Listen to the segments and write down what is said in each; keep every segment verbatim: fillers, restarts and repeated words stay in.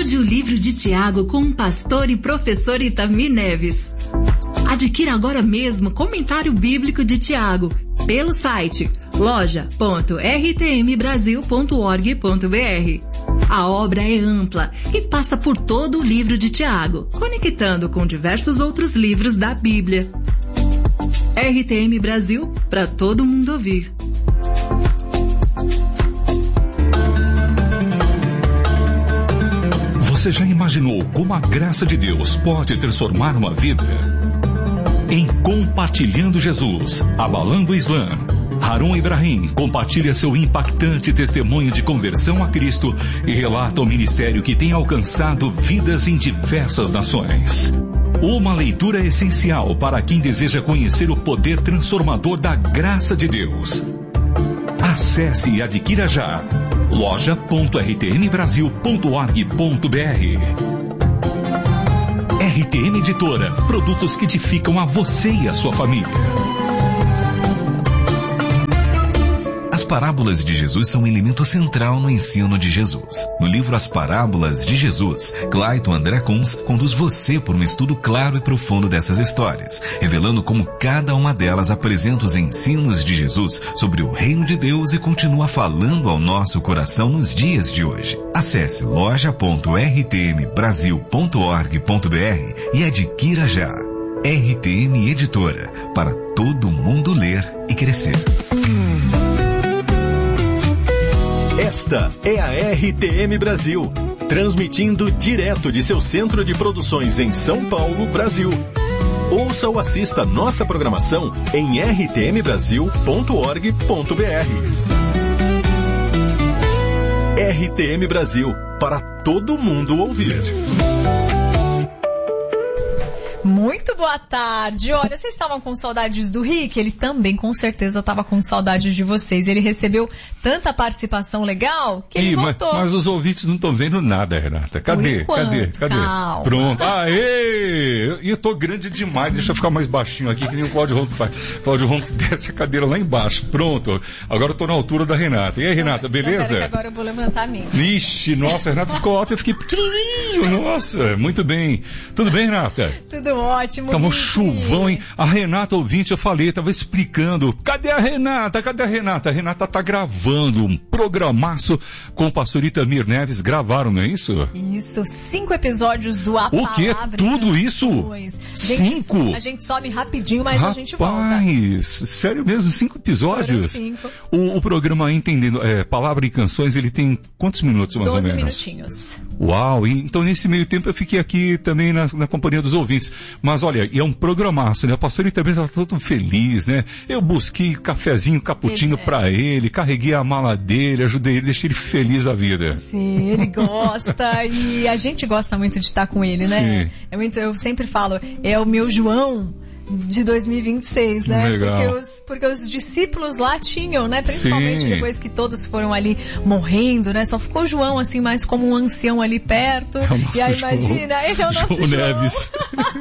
Estude o livro de Tiago com o pastor e professor Itamir Neves. Adquira agora mesmo Comentário Bíblico de Tiago pelo site loja ponto r t m brasil ponto org ponto b r. A obra é ampla e passa por todo o livro de Tiago, conectando com diversos outros livros da Bíblia. R T M Brasil, para todo mundo ouvir. Você já imaginou como a graça de Deus pode transformar uma vida? Em Compartilhando Jesus, Abalando o Islã, Harun Ibrahim compartilha seu impactante testemunho de conversão a Cristo e relata o ministério que tem alcançado vidas em diversas nações. Uma leitura essencial para quem deseja conhecer o poder transformador da graça de Deus. Acesse e adquira já loja ponto r t m brasil ponto org ponto b r. R T M Editora, produtos que edificam a você e a sua família. As parábolas de Jesus são um elemento central no ensino de Jesus. No livro As Parábolas de Jesus, Clayton André Kunz conduz você por um estudo claro e profundo dessas histórias, revelando como cada uma delas apresenta os ensinos de Jesus sobre o reino de Deus e continua falando ao nosso coração nos dias de hoje. Acesse loja ponto r t m brasil ponto org ponto b r e adquira já. R T M Editora, para todo mundo ler e crescer. Esta é a R T M Brasil, transmitindo direto de seu centro de produções em São Paulo, Brasil. Ouça ou assista nossa programação em r t m brasil ponto org ponto b r. R T M Brasil, para todo mundo ouvir. Muito boa tarde. Olha, vocês estavam com saudades do Rick? Ele também com certeza estava com saudades de vocês. Ele recebeu tanta participação legal que ele Ih, voltou. Mas, mas os ouvintes não estão vendo nada, Renata. Cadê? enquanto, cadê? Cadê? calma. Pronto. Aê! E eu tô grande demais. Deixa eu ficar mais baixinho aqui, que nem o Cláudio Ronco faz. Cláudio Ronco desce a cadeira lá embaixo. Pronto. Agora eu tô na altura da Renata. E aí, Renata, beleza? Então, agora eu vou levantar a minha. Ixi, nossa, a Renata ficou alta, eu fiquei pequenininho. Nossa, muito bem. Tudo bem, Renata? Tudo ótimo. Tava um chuvão, hein? A Renata, ouvinte, eu falei, tava explicando. Cadê a Renata? Cadê a Renata? A Renata tá gravando um programaço com o pastor Itamir Neves. Gravaram, não é isso? Isso, cinco episódios do A O quê? Palavra Tudo isso? Gente, Cinco? A gente sobe rapidinho, mas Rapaz, a gente volta. Rapaz, sério mesmo? Cinco episódios? Cinco. O, o programa Entendendo é, Palavra e Canções, ele tem quantos minutos mais ou menos? Doze minutinhos. Uau, e, então nesse meio tempo eu fiquei aqui também na, na companhia dos ouvintes. Mas olha, e é um programaço, né? O pastor também está todo feliz, né? Eu busquei cafezinho, cappuccino é. para ele, carreguei a mala dele, ajudei ele, deixei ele feliz da vida. Sim, ele gosta e a gente gosta muito de estar com ele, né? Sim. É muito, eu sempre falo, é o meu João de dois mil e vinte e seis, né? Legal. Porque os, porque os discípulos lá tinham, né? Principalmente Sim. depois que todos foram ali morrendo, né? Só ficou João, assim, mais como um ancião ali perto. É o nosso e aí, João. imagina, ele é o nosso João João. Neves.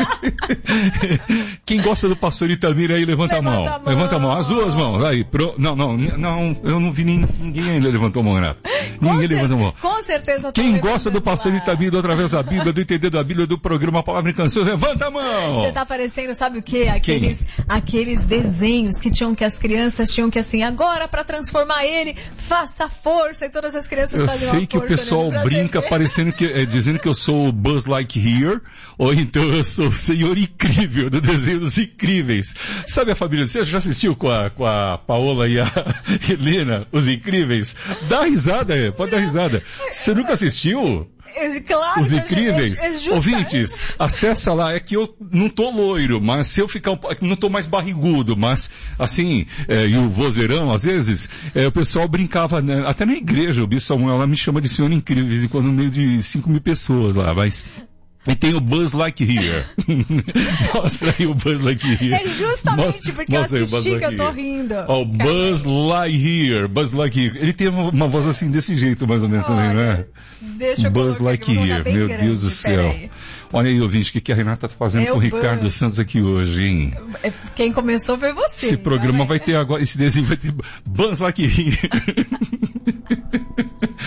Quem gosta do pastor Itamir aí, levanta, Levanta a, mão. a mão. Levanta a mão. As duas mãos. Aí, pro... não, não, não, eu não vi nem, ninguém ainda levantou a mão, Renato. Ninguém cer- levantou a mão. Com certeza. Quem gosta do pastor lá. Itamir, do Através da Bíblia, do Entender da Bíblia, do programa Palavra e Canções, levanta a mão. Você tá parecendo, sabe o quê? Aqueles, aqueles desenhos que tinham que as crianças tinham que assim, agora para transformar ele, faça força, e todas as crianças Eu faziam sei a que o força, pessoal né, pra brinca descer. parecendo que, é, dizendo que eu sou o Buzz Lightyear, ou então eu sou o Senhor Incrível, do desenho dos Incríveis. Sabe a família, você já assistiu com a, com a Paola e a Helena, Os Incríveis? Dá risada, é, pode dar risada. Você nunca assistiu? É, claro, Os que é- Incríveis. é, é justa- Ouvintes, acessa lá, é que eu não tô loiro, mas se eu ficar um pouco, não tô mais barrigudo, mas assim, é, e o vozeirão, às vezes, é, o pessoal brincava, né, até na igreja, o Bispo Samuel lá me chama de Senhor Incrível, de vez em quando no meio de cinco mil pessoas lá, mas... E tem o Buzz Lightyear. Mostra aí o Buzz Lightyear. É justamente Mostra- porque eu mostra aí o Buzz assisti que eu tô Lightyear. rindo. Ó, o Buzz Lightyear, Buzz Lightyear. Ele tem uma, uma voz assim desse jeito, mais ou menos, também, não é? Deixa eu Buzz colocar aqui, vou colocar Lightyear, bem meu grande, Deus do céu. peraí. Olha aí, ouvinte, o que, que a Renata tá fazendo É com o o Ricardo Buzz. Santos aqui hoje, hein? É, quem começou foi você. Esse programa né? vai ter agora, esse desenho vai ter Buzz Lightyear.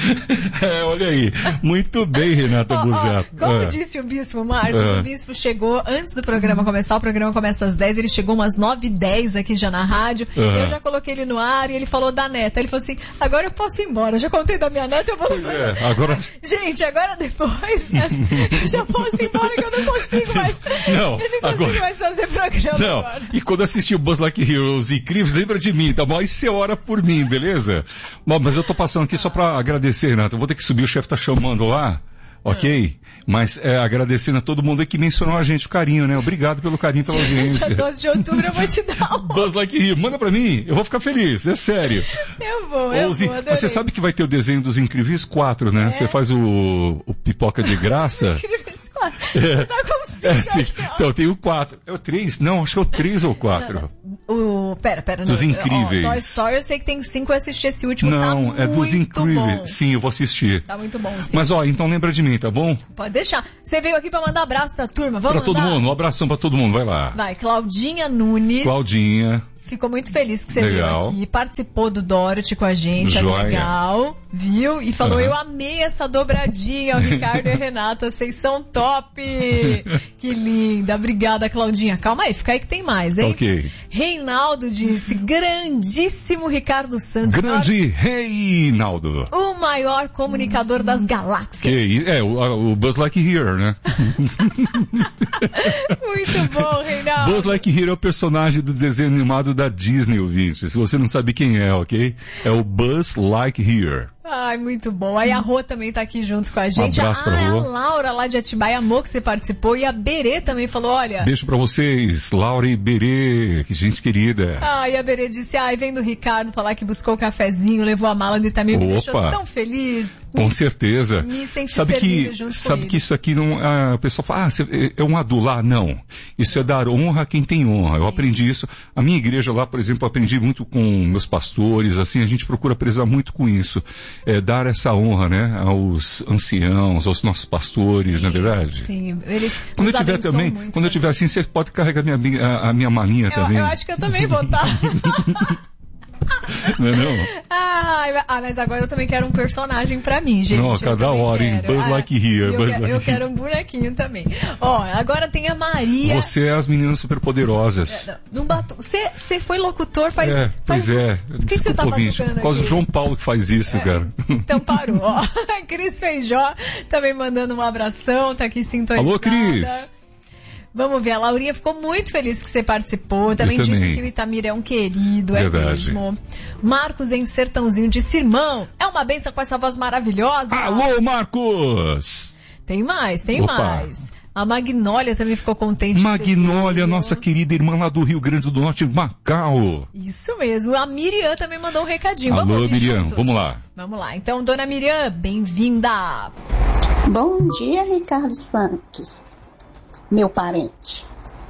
É, olha aí. Muito bem, Renata oh, Burjato. Oh, como é. disse o Bispo Marcos, é. o Bispo chegou antes do programa começar, o programa começa às dez, ele chegou umas nove e dez aqui já na rádio, é. eu já coloquei ele no ar e ele falou da neta. Ele falou assim, agora eu posso ir embora, já contei da minha neta, eu vou... Pois é, agora... Gente, agora depois, eu já posso ir embora que eu não consigo mais, não, eu não consigo agora... mais fazer programa não. agora. E quando assistir o Buzz Lightyear, os incríveis, lembra de mim, tá bom? Aí você ora por mim, beleza? Bom, mas eu tô passando aqui só pra agradecer, Renata. Eu vou ter que subir, o chefe tá chamando lá, ok? É. Mas é, agradecendo a todo mundo aí que mencionou a gente, o carinho, né? Obrigado pelo carinho, pela audiência. Dia doze de outubro eu vou te dar um. Buzz Lightyear, manda pra mim, eu vou ficar feliz, é sério. Eu vou, eu Os, vou. Adorei. Você sabe que vai ter o desenho dos Incríveis quatro, né? É. Você faz o, o pipoca de graça. Incríveis quatro. É. Você tá com cinco, É, sim. acho que é. Então, tem o quatro. É o três? Não, acho que é o três ou o quatro. O, pera, pera. Dos não, Incríveis. Ó, Toy Story eu sei que tem cinco, eu assisti esse último, não, tá é dos muito Incríveis. bom. Sim, eu vou assistir. Tá muito bom, sim. Mas ó, então lembra de mim, tá bom? Pode deixar. Você veio aqui pra mandar abraço pra turma, vamos Pra mandar? todo mundo, um abração pra todo mundo, vai lá. Vai, Claudinha Nunes. Claudinha. Ficou muito feliz que você legal. veio aqui, participou do Dorothy com a gente, Joia. é legal, viu? E falou, uhum. eu amei essa dobradinha, o Ricardo e a Renata, vocês são top! Que linda, obrigada, Claudinha. Calma aí, fica aí que tem mais, hein? Ok. Reinaldo disse, grandíssimo Ricardo Santos. Grande Reinaldo. O maior comunicador das galáxias. Que isso, é, o, o Buzz Lightyear, né? Muito bom, Reinaldo. Buzz Lightyear é o personagem do desenho animado da Disney, ouvinte. Se você não sabe quem é, ok? É o Buzz Lightyear. Ai, muito bom. Aí a Rô também tá aqui junto com a gente. Um abraço ah, pra a Rô. Laura lá de Atibaia amou que você participou. E a Berê também falou, olha... Beijo pra vocês, Laura e Berê, que gente querida. Ah, e a Berê disse, ai, vem do Ricardo falar que buscou o cafezinho, levou a mala do Itamir, me deixou tão feliz. Com certeza. Me senti sabe servida que, junto sabe com que ele. isso aqui não, a pessoa fala, ah, é um adular. Não. Isso é dar honra a quem tem honra. Sim. Eu aprendi isso. A minha igreja lá, por exemplo, eu aprendi muito com meus pastores, assim, a gente procura prezar muito com isso. É, dar essa honra, né, aos anciãos, aos nossos pastores, sim, não é verdade? Sim, eles Quando eu tiver também, muito, quando né? eu tiver assim, você pode carregar minha, a, a minha malinha eu, também. Eu acho que eu também vou estar. Não é não? Ah, ah, mas agora eu também quero um personagem pra mim, gente. Não, cada hora, hein? Buzz Lightyear. Eu, Buzz quero, eu quero um bonequinho também. Ó, agora tem a Maria. Você é as meninas superpoderosas. É, não bato. Você, você foi locutor faz... É, faz pois é. O que você tá ouvinte. batucando Por causa aqui? do João Paulo que faz isso, é, cara. Então parou, ó. Cris Feijó também mandando um abração, tá aqui sintonizada. Alô, Cris. Vamos ver, a Laurinha ficou muito feliz que você participou. Também, também. disse que o Itamir é um querido, Verdade. é mesmo. Marcos em Sertãozinho disse, irmão, é uma benção com essa voz maravilhosa. Alô, Marcos! Tem mais, tem Opa. mais. A Magnólia também ficou contente. Magnólia, nossa querida irmã lá do Rio Grande do Norte, Macau. Isso mesmo. A Miriam também mandou um recadinho. Alô, vamos ouvir Miriam, juntos? vamos lá. Vamos lá. Então, dona Miriam, bem-vinda. Bom dia, Ricardo Santos, meu parente.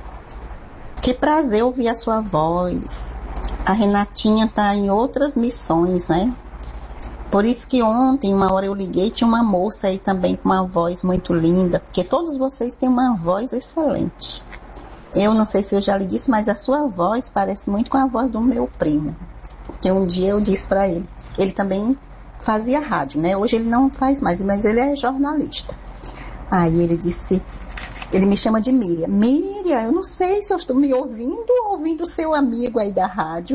Que prazer ouvir a sua voz. A Renatinha tá em outras missões, né? Por isso que ontem, uma hora eu liguei, tinha uma moça aí também com uma voz muito linda, porque todos vocês têm uma voz excelente. Eu não sei se eu já lhe disse, mas a sua voz parece muito com a voz do meu primo. Que um dia eu disse pra ele, ele também fazia rádio, né? Hoje ele não faz mais, mas ele é jornalista. Aí ele disse, ele me chama de Miriam. Miriam, eu não sei se eu estou me ouvindo ou ouvindo o seu amigo aí da rádio.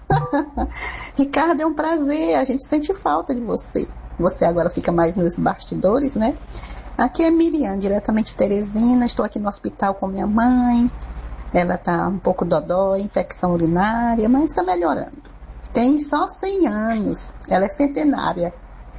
Ricardo, é um prazer, a gente sente falta de você. Você agora fica mais nos bastidores, né? Aqui é Miriam, diretamente de Teresina, estou aqui no hospital com minha mãe. Ela tá um pouco dodói, infecção urinária, mas está melhorando. Tem só cem anos, ela é centenária.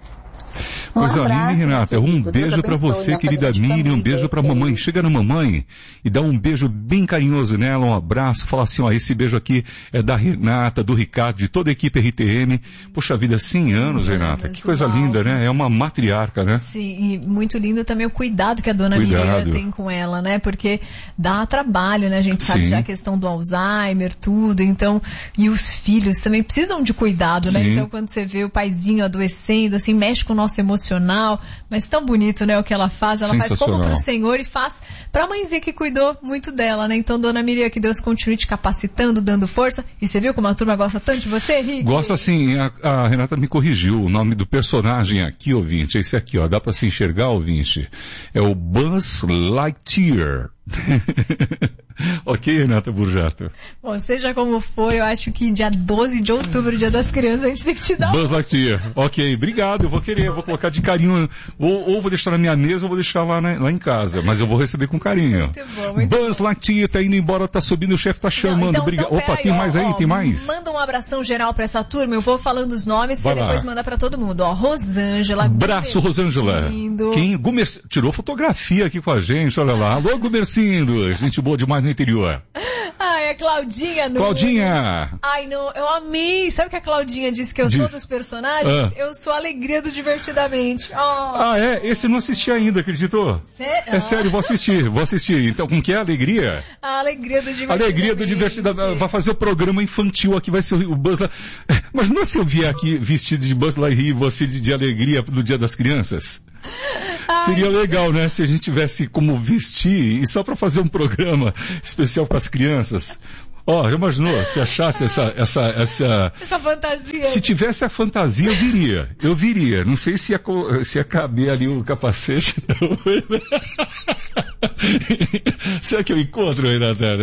Um Coisa abraço, linda, Renata. meu Um querido. beijo Deus pra abençoe você, nossa querida grande Miriam. Um família. beijo pra mamãe. Chega na mamãe e dá um beijo bem carinhoso nela, um abraço. Fala assim, ó, esse beijo aqui é da Renata, do Ricardo, de toda a equipe R T M. Poxa vida, cem anos, Renata. Que coisa uau. linda, né? É uma matriarca, né? Sim, e muito lindo também o cuidado que a dona Cuidado. Miriam tem com ela, né? Porque dá trabalho, né? A gente sabe Sim. já a questão do Alzheimer, tudo, então, e os filhos também precisam de cuidado, né? Sim. Então, quando você vê o paizinho adoecendo, assim, mexe com o nosso emocional. emocional, mas tão bonito, né, o que ela faz. Ela faz como pro Senhor e faz pra mãezinha que cuidou muito dela, né? Então, dona Miriam, que Deus continue te capacitando, dando força. E você viu como a turma gosta tanto de você, Rick? Gosta sim. A, a Renata me corrigiu. O nome do personagem aqui, ouvinte, esse aqui, ó, dá pra se enxergar, ouvinte? É o Buzz Lightyear. Ok, Renata Burjato? Bom, seja como for, eu acho que dia doze de outubro, dia das crianças, a gente tem que te dar Buzz Lightyear. Ok, obrigado, eu vou querer, eu vou colocar de carinho, ou, ou vou deixar na minha mesa ou vou deixar lá, na, lá em casa, mas eu vou receber com carinho. Muito bom, muito Buzz Lightyear tá indo embora, tá subindo, o chefe tá chamando. Não, então, obrigado. Então, Opa, aí, tem ó, mais aí, ó, tem mais? Manda um abração geral pra essa turma, eu vou falando os nomes, Vai e lá. depois manda pra todo mundo. Ó, Rosângela. Braço, Rosângela. Quem? Gumer... Tirou fotografia aqui com a gente, olha lá. Alô, Gumercindo, gente boa demais no interior. Ai, a Claudinha. No... Claudinha. Ai, não, eu amei. Sabe o que a Claudinha disse que eu Diz. sou dos personagens? Ah. Eu sou a alegria do Divertidamente. Oh. Ah, é? Esse eu não assisti ainda, acreditou? Cê... É sério, vou assistir, vou assistir. Então, como que é a alegria? A alegria do Divertidamente. Alegria do Divertidamente. Vai fazer o programa infantil aqui, vai ser o Buzz Lightyear. Mas não é se eu vier aqui vestido de Buzz Lightyear e você de, de alegria no Dia das Crianças? Ai, seria legal, né, se a gente tivesse como vestir e só para fazer um programa especial com as crianças. Ó, oh, já imaginou se achasse essa, essa, essa... Essa fantasia. Se tivesse a fantasia, eu viria. Eu viria. Não sei se ia, se ia caber ali o capacete. Será que eu encontro, Renata?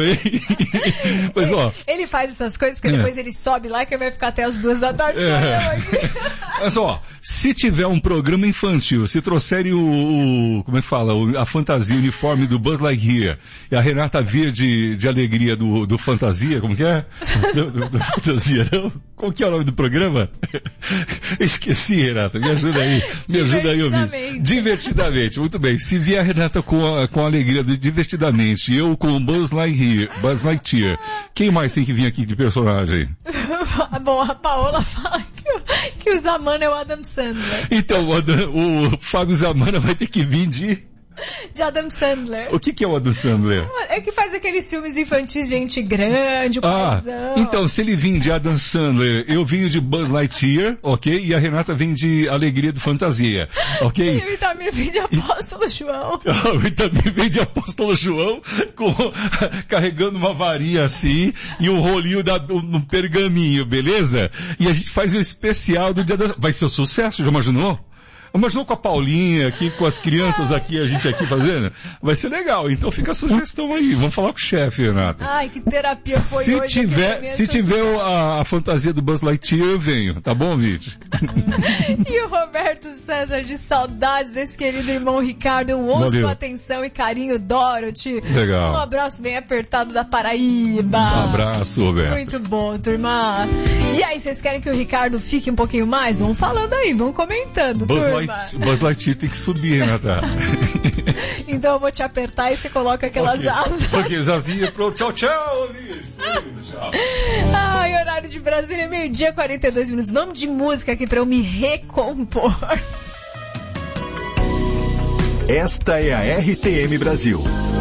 Mas, ó... Ele faz essas coisas porque é. depois ele sobe lá que vai ficar até as duas da tarde. É. Mas, ó, se tiver um programa infantil, se trouxerem o, o como é que fala, o, a fantasia, o uniforme do Buzz Lightyear e a Renata vir de, de alegria do, do Fantasia, como que é? Do, do, do Fantasia, não? Qual que é o nome do programa? Esqueci, Renata, me ajuda aí. Me ajuda aí, ouvinte. Divertidamente, muito bem. Se vier a Renata com a, com a alegria do Divertidamente e eu com o Buzz Lightyear, Buzz Lightyear, quem mais tem que vir aqui de personagem? Bom, a Paola fala que o, que o Zamana é o Adam Sandler. Então, o, Adam, o Fábio Zamana vai ter que vir de... De Adam Sandler. O que que é o Adam Sandler? É que faz aqueles filmes infantis, gente grande, o Ah, paizão. então se ele vir de Adam Sandler, eu venho de Buzz Lightyear, ok? E a Renata vem de Alegria do Fantasia, ok? E o Itamir vem de Apóstolo João. O Itamir vem de Apóstolo João, com, carregando uma varinha assim, e um rolinho da, um pergaminho, beleza? E a gente faz um especial do dia da... Vai ser um sucesso, já imaginou? Imaginou com a Paulinha aqui, com as crianças aqui, a gente aqui fazendo? Vai ser legal, então fica a sugestão aí, vamos falar com o chefe, Renata. Ai, que terapia foi se hoje. Tiver, se tiver a, a fantasia do Buzz Lightyear, eu venho, tá bom, Vite? E o Roberto César, de saudades desse querido irmão Ricardo, eu ouço Valeu. com atenção e carinho, Dorothy. Legal. Um abraço bem apertado da Paraíba. Um abraço, Roberto. Muito bom, turma. E aí, vocês querem que o Ricardo fique um pouquinho mais? Vão falando aí, vão comentando, Buzz turma. Light, Buzz Lightyear tem que subir, Renata. Então eu vou te apertar e você coloca aquelas okay. asas. Ok, Zazinha, pronto. Tchau, tchau, tchau. Ai, horário de Brasília, meio-dia, quarenta e dois minutos. Vamos de música aqui pra eu me recompor. Esta é a R T M Brasil.